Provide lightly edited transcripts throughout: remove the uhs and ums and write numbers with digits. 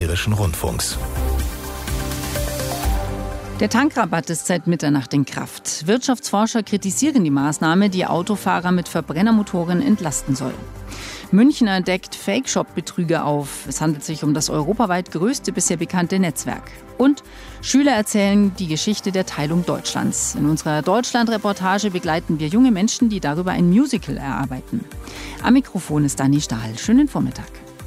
Bayerischen Rundfunks. Der Tankrabatt ist seit Mitternacht in Kraft. Wirtschaftsforscher kritisieren die Maßnahme, die Autofahrer mit Verbrennermotoren entlasten soll. Münchner deckt Fake-Shop-Betrüger auf. Es handelt sich um das europaweit größte bisher bekannte Netzwerk. Und Schüler erzählen die Geschichte der Teilung Deutschlands. In unserer Deutschland-Reportage begleiten wir junge Menschen, die darüber ein Musical erarbeiten. Am Mikrofon ist Dani Stahl. Schönen Vormittag.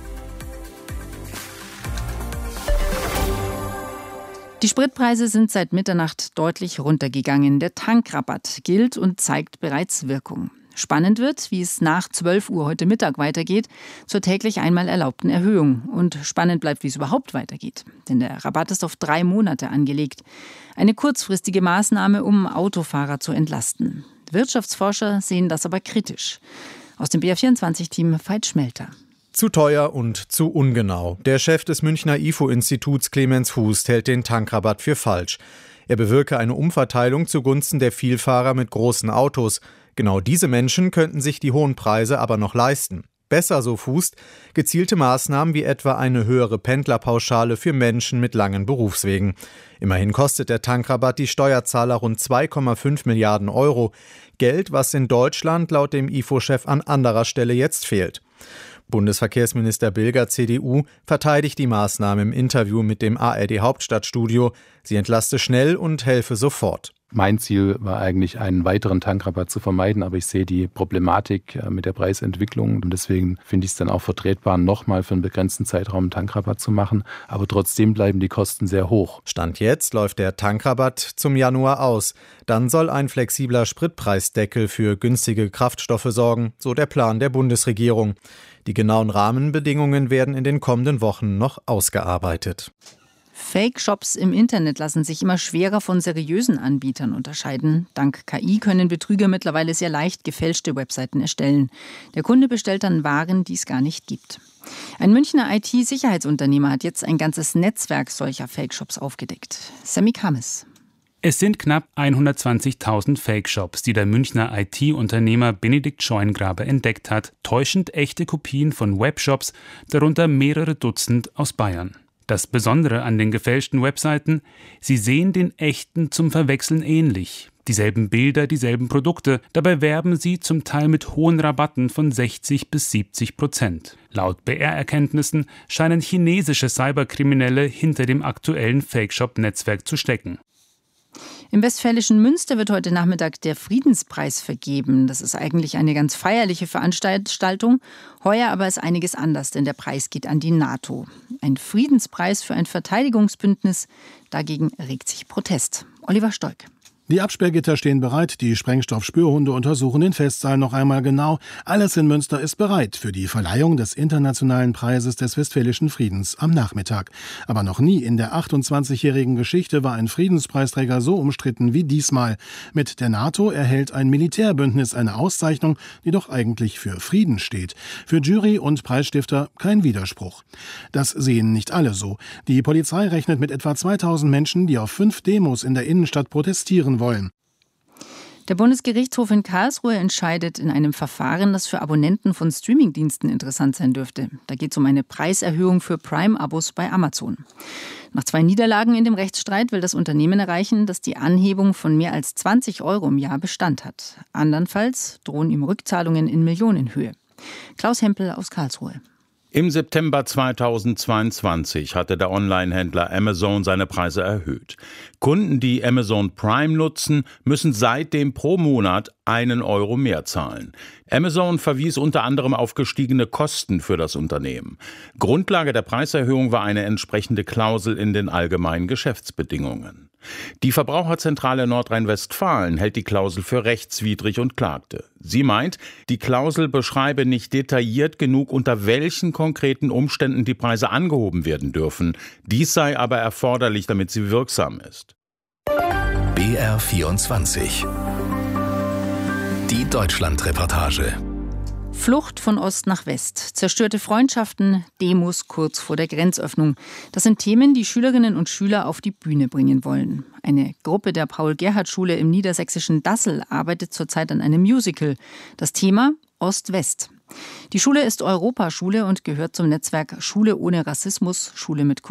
Die Spritpreise sind seit Mitternacht deutlich runtergegangen. Der Tankrabatt gilt und zeigt bereits Wirkung. Spannend wird, wie es nach 12 Uhr heute Mittag weitergeht, zur täglich einmal erlaubten Erhöhung. Und spannend bleibt, wie es überhaupt weitergeht. Denn der Rabatt ist auf 3 Monate angelegt. Eine kurzfristige Maßnahme, um Autofahrer zu entlasten. Wirtschaftsforscher sehen das aber kritisch. Aus dem BR24-Team Veit Schmelter. Zu teuer und zu ungenau. Der Chef des Münchner IFO-Instituts Clemens Hust hält den Tankrabatt für falsch. Er bewirke eine Umverteilung zugunsten der Vielfahrer mit großen Autos. Genau diese Menschen könnten sich die hohen Preise aber noch leisten. Besser, so Hust, gezielte Maßnahmen wie etwa eine höhere Pendlerpauschale für Menschen mit langen Berufswegen. Immerhin kostet der Tankrabatt die Steuerzahler rund 2,5 Milliarden Euro. Geld, was in Deutschland laut dem IFO-Chef an anderer Stelle jetzt fehlt. Bundesverkehrsminister Bilger, CDU, verteidigt die Maßnahme im Interview mit dem ARD-Hauptstadtstudio. Sie entlaste schnell und helfe sofort. Mein Ziel war eigentlich, einen weiteren Tankrabatt zu vermeiden, aber ich sehe die Problematik mit der Preisentwicklung und deswegen finde ich es dann auch vertretbar, nochmal für einen begrenzten Zeitraum einen Tankrabatt zu machen. Aber trotzdem bleiben die Kosten sehr hoch. Stand jetzt läuft der Tankrabatt zum Januar aus. Dann soll ein flexibler Spritpreisdeckel für günstige Kraftstoffe sorgen, so der Plan der Bundesregierung. Die genauen Rahmenbedingungen werden in den kommenden Wochen noch ausgearbeitet. Fake-Shops im Internet lassen sich immer schwerer von seriösen Anbietern unterscheiden. Dank KI können Betrüger mittlerweile sehr leicht gefälschte Webseiten erstellen. Der Kunde bestellt dann Waren, die es gar nicht gibt. Ein Münchner IT-Sicherheitsunternehmer hat jetzt ein ganzes Netzwerk solcher Fake-Shops aufgedeckt. Sammy Kames. Es sind knapp 120.000 Fake-Shops, die der Münchner IT-Unternehmer Benedikt Scheuengraber entdeckt hat. Täuschend echte Kopien von Webshops, darunter mehrere Dutzend aus Bayern. Das Besondere an den gefälschten Webseiten: Sie sehen den echten zum Verwechseln ähnlich. Dieselben Bilder, dieselben Produkte. Dabei werben sie zum Teil mit hohen Rabatten von 60-70%. Laut BR-Erkenntnissen scheinen chinesische Cyberkriminelle hinter dem aktuellen Fake-Shop-Netzwerk zu stecken. Im westfälischen Münster wird heute Nachmittag der Friedenspreis vergeben. Das ist eigentlich eine ganz feierliche Veranstaltung. Heuer aber ist einiges anders, denn der Preis geht an die NATO. Ein Friedenspreis für ein Verteidigungsbündnis. Dagegen regt sich Protest. Oliver Stolk. Die Absperrgitter stehen bereit, die Sprengstoffspürhunde untersuchen den Festsaal noch einmal genau. Alles in Münster ist bereit für die Verleihung des internationalen Preises des Westfälischen Friedens am Nachmittag. Aber noch nie in der 28-jährigen Geschichte war ein Friedenspreisträger so umstritten wie diesmal. Mit der NATO erhält ein Militärbündnis eine Auszeichnung, die doch eigentlich für Frieden steht. Für Jury und Preisstifter kein Widerspruch. Das sehen nicht alle so. Die Polizei rechnet mit etwa 2000 Menschen, die auf 5 Demos in der Innenstadt protestieren wollen. Der Bundesgerichtshof in Karlsruhe entscheidet in einem Verfahren, das für Abonnenten von Streamingdiensten interessant sein dürfte. Da geht es um eine Preiserhöhung für Prime-Abos bei Amazon. Nach 2 Niederlagen in dem Rechtsstreit will das Unternehmen erreichen, dass die Anhebung von mehr als 20 € im Jahr Bestand hat. Andernfalls drohen ihm Rückzahlungen in Millionenhöhe. Klaus Hempel aus Karlsruhe. Im September 2022 hatte der Online-Händler Amazon seine Preise erhöht. Kunden, die Amazon Prime nutzen, müssen seitdem pro Monat 1 € mehr zahlen. Amazon verwies unter anderem auf gestiegene Kosten für das Unternehmen. Grundlage der Preiserhöhung war eine entsprechende Klausel in den allgemeinen Geschäftsbedingungen. Die Verbraucherzentrale Nordrhein-Westfalen hält die Klausel für rechtswidrig und klagte. Sie meint, die Klausel beschreibe nicht detailliert genug, unter welchen konkreten Umständen die Preise angehoben werden dürfen. Dies sei aber erforderlich, damit sie wirksam ist. BR24. Die Deutschland-Reportage. Flucht von Ost nach West, zerstörte Freundschaften, Demos kurz vor der Grenzöffnung. Das sind Themen, die Schülerinnen und Schüler auf die Bühne bringen wollen. Eine Gruppe der Paul-Gerhardt-Schule im niedersächsischen Dassel arbeitet zurzeit an einem Musical. Das Thema Ost-West. Die Schule ist Europaschule und gehört zum Netzwerk Schule ohne Rassismus, Schule mit